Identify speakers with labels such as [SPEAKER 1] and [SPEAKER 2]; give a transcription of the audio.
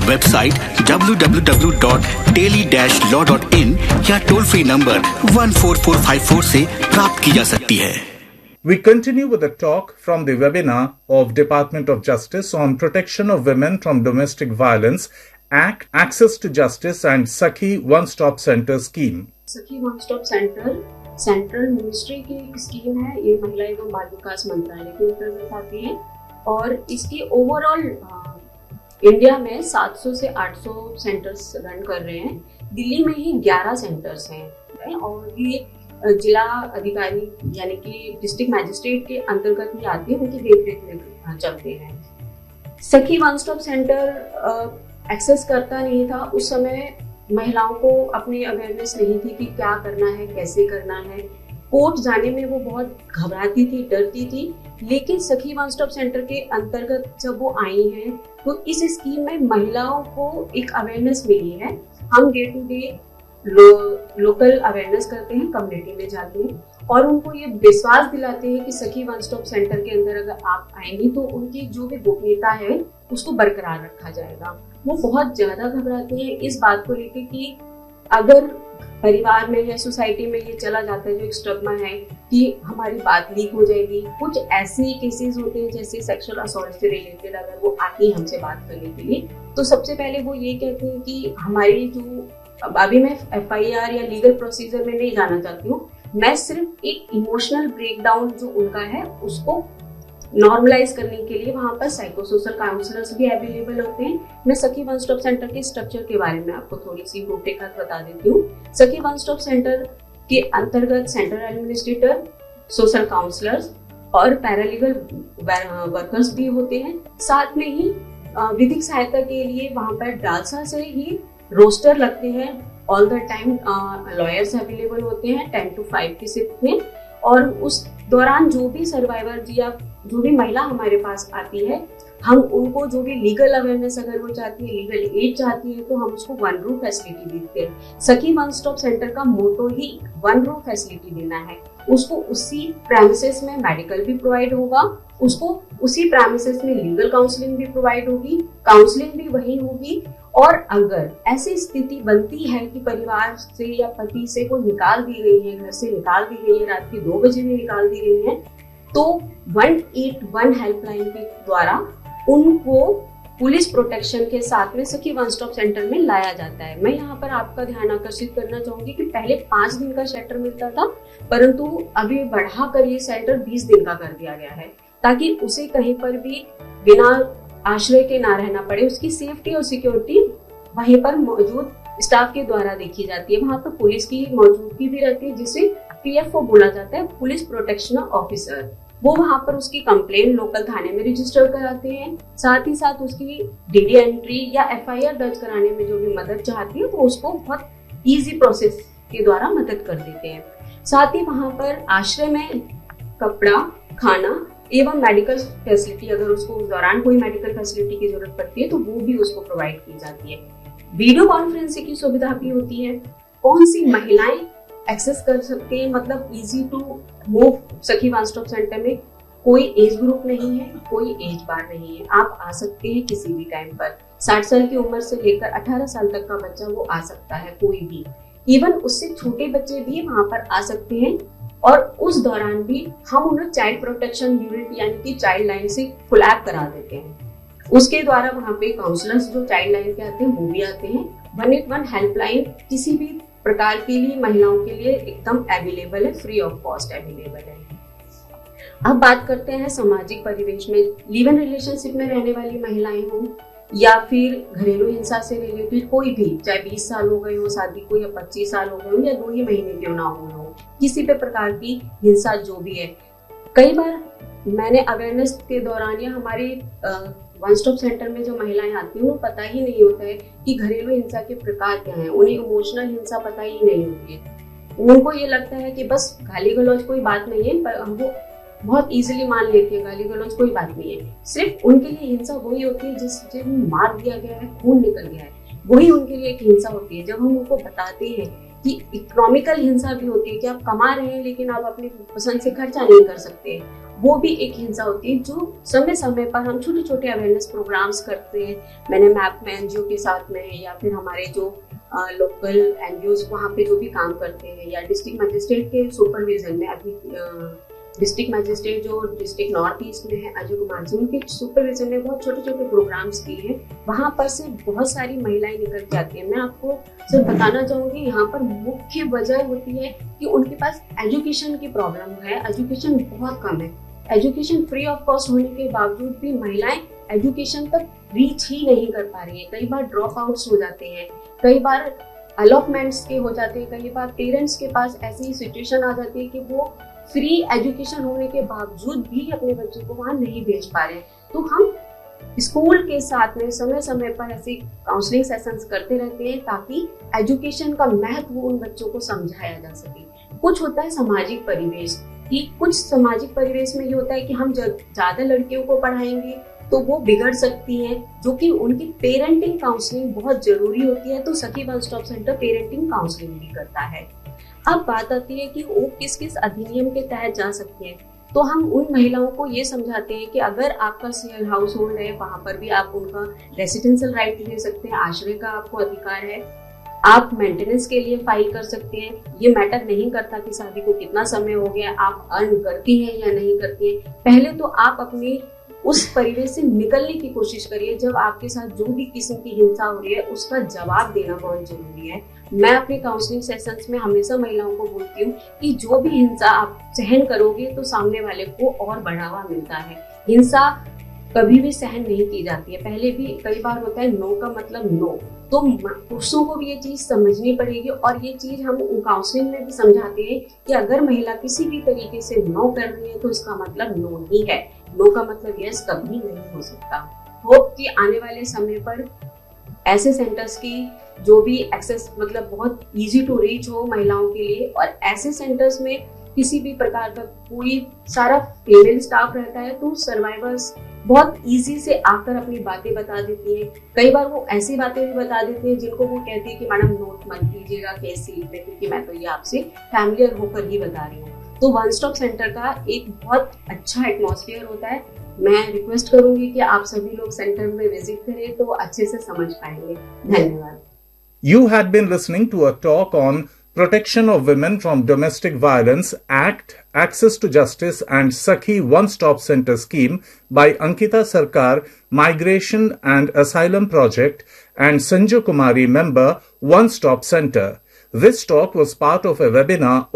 [SPEAKER 1] Website www.daily-law.in या toll free number 14454 से प्राप्त की जा सकती है।
[SPEAKER 2] We continue with a talk from the webinar of Department of Justice on Protection of Women from Domestic Violence Act, Access to Justice and Sakhi One-Stop Center Scheme.
[SPEAKER 3] सखी one stop centre central ministry की एक scheme है। ये महिला एवं बाल विकास मंत्रालय के अंतर्गत आती है और इसकी ओवरऑल इंडिया में 700 से 800 सेंटर्स रन कर रहे हैं। दिल्ली में ही 11 सेंटर्स हैं और ये जिला अधिकारी यानी कि डिस्ट्रिक्ट मैजिस्ट्रेट के अंतर्गत ही आते हैं, उनकी देखरेख में चलते हैं। सखी वन स्टॉप सेंटर एक्सेस करता नहीं था उस समय। महिलाओं को अपनी अवेयरनेस नहीं थी कि क्या करना है, कैसे करना है। कोर्ट जाने में वो बहुत घबराती थी, डरती थी। लेकिन सखी वन स्टॉप सेंटर के अंतर्गत जब वो आई हैं तो इस स्कीम में महिलाओं को एक अवेयरनेस मिली है। हम day to day local awareness करते हैं, कम्युनिटी में जाते हैं और उनको ये विश्वास दिलाते हैं कि सखी वन स्टॉप सेंटर के अंदर अगर आप आएंगी तो उनकी जो भी गोपनीयता है उसको बरकरार रखा जाएगा। वो बहुत ज्यादा घबराती है इस बात को लेकर कि अगर परिवार में या सोसाइटी में ये चला जाता है जो एक स्टिग्मा है कि हमारी बात लीक हो जाएगी। कुछ ऐसे केसेस होते हैं जैसे सेक्सुअल असॉल्ट से रिलेटेड, अगर वो आती है हमसे बात करने के लिए तो सबसे पहले वो ये कहती है कि हमारी जो, अभी मैं FIR या लीगल प्रोसीजर में नहीं जाना चाहती हूँ, मैं सिर्फ एक इमोशनल ब्रेकडाउन जो उनका है उसको नॉर्मलाइज करने के लिए वहां पर साइकोसोशल काउंसलर्स भी अवेलेबल होते हैं। मैं सखी वन स्टॉप सेंटर के स्ट्रक्चर के बारे में आपको थोड़ी सी रूपरेखा बता देती हूँ। सखी वन स्टॉप सेंटर के अंतर्गत सेंटर एडमिनिस्ट्रेटर, सोशल काउंसलर्स और पैरालीगल वर्कर्स भी होते हैं। साथ में ही विधिक सहायता के लिए वहां पर डालसा से ही रोस्टर लगते हैं। All the time lawyers available होते हैं 10 to 5 की शिफ्ट में और उस दौरान जो भी सर्वाइवर या जो भी महिला हमारे पास आती है हम उनको जो भी लीगल अवेयरनेस अगर वो चाहती है, लीगल एड चाहती है तो हम उसको वन रूम फैसिलिटी देते हैं। सखी वन स्टॉप सेंटर का मोटो ही वन रूम फैसिलिटी देना है। उसको उसी प्रेमिसेस में मेडिकल भी प्रोवाइड होगा, उसको उसी प्रेमिसेस में लीगल काउंसलिंग भी प्रोवाइड होगी, काउंसलिंग भी वही होगी। और अगर ऐसी स्थिति बनती है कि परिवार से या पति से कोई निकाल दी गई है, घर से निकाल दी गई है, रात के 2 बजे में निकाल दी गई है तो 181 हेल्पलाइन के द्वारा उनको पुलिस प्रोटेक्शन के साथ में सखी वन स्टॉप सेंटर में लाया जाता है। मैं यहाँ पर आपका ध्यान आकर्षित करना चाहूंगी कि पहले 5 दिन का शेल्टर मिलता था, परंतु अभी बढ़ाकर ये शेल्टर 20 दिन का कर दिया गया है ताकि उसे कहीं पर भी बिना आश्रय के ना रहना पड़े। उसकी सेफ्टी और सिक्योरिटी वहीं पर मौजूद स्टाफ के द्वारा देखी जाती है। वहां पर पुलिस की मौजूदगी भी रहती है जिसे PFO बोला जाता है, पुलिस प्रोटेक्शन ऑफिसर। वो वहां पर उसकी कंप्लेंट लोकल थाने में रजिस्टर कराते हैं। साथ ही साथ उसकी DD एंट्री या FIR दर्ज कराने में जो भी मदद चाहती है तो उसको बहुत इजी प्रोसेस के द्वारा मदद कर देते हैं। साथ ही वहां पर आश्रय में कपड़ा, खाना एवं मेडिकल फैसिलिटी, अगर उसको उस दौरान कोई मेडिकल फैसिलिटी की जरूरत पड़ती है तो वो भी उसको प्रोवाइड की जाती है। वीडियो कॉन्फ्रेंसिंग की सुविधा भी होती है। कौन सी महिलाएं एक्सेस कर सकते हैं, मतलब इजी टू मूव सखी वन स्टॉप सेंटर में। कोई एज ग्रुप नहीं है, कोई एज बार नहीं है, आप आ सकते हैं किसी भी टाइम पर। 60 साल की उम्र से लेकर 18 साल तक का बच्चा वो आ सकता है, कोई भी। इवन उससे छोटे बच्चे भी वहां पर आ सकते हैं और उस दौरान भी हम उन्हें चाइल्ड प्रोटेक्शन यूनिट यानी कि चाइल्ड लाइन से कोलैब करा देते हैं। उसके द्वारा वहां पे काउंसलर्स जो चाइल्ड लाइन के आते हैं वो भी आते हैं। 181 हेल्पलाइन किसी भी प्रकार के लिए महिलाओं के लिए एकदम अवेलेबल है, फ्री ऑफ कॉस्ट अवेलेबल है। अब बात करते हैं सामाजिक परिवेश में। लिव इन रिलेशनशिप में रहने वाली महिलाएं हों या फिर घरेलू हिंसा से रिलेटेड कोई भी, चाहे 20 साल हो गए हो शादी को या 25 साल हो गए हो या 2 ही महीने क्यों ना हो, किसी भी प्रकार की हिंसा जो भी है। कई बार मैंने अवेयरनेस के दौरान या हमारे वन स्टॉप सेंटर में जो महिलाएं आती हैं उन्हें पता ही नहीं होता है कि घरेलू हिंसा के प्रकार क्या हैं। उन्हें इमोशनल हिंसा पता ही नहीं होती है। उनको ये लगता है कि बस गाली गलौज कोई बात नहीं है, पर वो बहुत इजीली मान लेते हैं गाली गलौज कोई बात नहीं है। सिर्फ उनके लिए हिंसा वही होती है जिसमें मार दिया गया है, खून निकल गया है, वही उनके लिए एक हिंसा होती है। जब हम उनको बताते हैं कि इकोनॉमिकल हिंसा भी होती है कि आप कमा रहे हैं लेकिन आप अपनी पसंद से खर्चा नहीं कर सकते, वो भी एक हिंसा होती है जो समय समय पर हम छोटे छोटे अवेयरनेस प्रोग्राम्स करते हैं। मैंने मैप में एनजीओ के साथ में या फिर हमारे जो लोकल एनजीओज वहाँ पे जो भी काम करते हैं या डिस्ट्रिक्ट मजिस्ट्रेट के सुपरविजन में, अभी डिस्ट्रिक्ट मजिस्ट्रेट जो डिस्ट्रिक्ट नॉर्थ ईस्ट में है अजय कुमार जी, उनके सुपरविजन में बहुत छोटे छोटे प्रोग्राम्स किए हैं। वहाँ पर से बहुत सारी महिलाएं निकल जाती हैं। मैं आपको सिर्फ बताना चाहूँगी यहाँ पर मुख्य वजह होती है कि उनके पास एजुकेशन की प्रॉब्लम है, एजुकेशन बहुत कम है। एजुकेशन फ्री ऑफ कॉस्ट होने के बावजूद भी महिलाएं एजुकेशन तक रीच ही नहीं कर पा रही है। कई बार ड्रॉप आउट्स हो जाते हैं, कई बार अलॉटमेंट्स के हो जाते हैं, कई बार पेरेंट्स के पास ऐसी सिचुएशन आ जाती है कि वो फ्री एजुकेशन होने के बावजूद भी अपने बच्चों को वहां नहीं भेज पा रहे। तो हम स्कूल के साथ में समय समय पर ऐसे काउंसलिंग सेशंस करते रहते हैं ताकि एजुकेशन का महत्व उन बच्चों को समझाया जा सके। कुछ होता है सामाजिक परिवेश कि कुछ सामाजिक परिवेश में ये होता है कि हम जब ज्यादा लड़कियों को पढ़ाएंगे तो वो बिगड़ सकती हैं, जो कि उनकी पेरेंटिंग काउंसलिंग बहुत जरूरी होती है। तो सखी one stop centre parenting counselling भी करता है। अब बात आती है कि वो किस किस अधिनियम के तहत जा सकते हैं। तो हम उन महिलाओं को ये समझाते हैं कि अगर आपका शेयर हाउस होल्ड है वहां पर भी आप उनका रेसिडेंशियल राइट ले सकते हैं, आश्रय का आपको अधिकार है, आप मेंटेनेंस के लिए फाइल कर सकते हैं। ये मैटर नहीं करता कि शादी को कितना समय हो गया, आप अर्न करती हैं या नहीं करती हैं। पहले तो आप अपनी उस परिवेश से निकलने की कोशिश करिए। जब आपके साथ जो भी किस्म की हिंसा हो रही है उसका जवाब देना बहुत जरूरी है। मैं अपने काउंसलिंग सेशंस में हमेशा महिलाओं को बोलती हूँ कि जो भी हिंसा आप सहन करोगे तो सामने वाले को और बढ़ावा मिलता है। हिंसा कभी भी सहन नहीं की जाती है। पहले भी कई बार होता है नो का मतलब नो, तो पुरुषों को भी ये चीज समझनी पड़ेगी। और ये चीज हम काउंसलिंग में भी समझाते हैं कि अगर महिला किसी भी तरीके से नो कर रही है तो इसका मतलब नो ही है, नो का मतलब यस कभी नहीं हो सकता। होप कि आने वाले समय पर ऐसे सेंटर्स की जो भी एक्सेस मतलब बहुत इजी टू रीच हो महिलाओं के लिए, और ऐसे सेंटर्स में किसी भी प्रकार का कोई सारा फीमेल स्टाफ रहता है तो सर्वाइवर्स बहुत इजी से आकर अपनी बातें बता देती है। कई बार वो ऐसी बातें भी बता देती है जिनको वो कहती है कि मैडम नोट मत कीजिएगा केस सीट पे, क्योंकि मैं तो ये आपसे फैमिलियर होकर ही बता रही हूँ। तो वन स्टॉप सेंटर का एक बहुत अच्छा एटमॉस्फेयर होता है। मैं रिक्वेस्ट करूंगी कि आप सभी लोग सेंटर में विजिट करें तो अच्छे से समझ पाएंगे। धन्यवाद।
[SPEAKER 2] You had been listening to a talk on Protection of Women from Domestic Violence Act, Access to Justice and Sakhi One-Stop Center Scheme by Ankita Sarkar, Migration and Asylum Project, and Sanju Kumari, member, One Stop Center. This talk was part of a webinar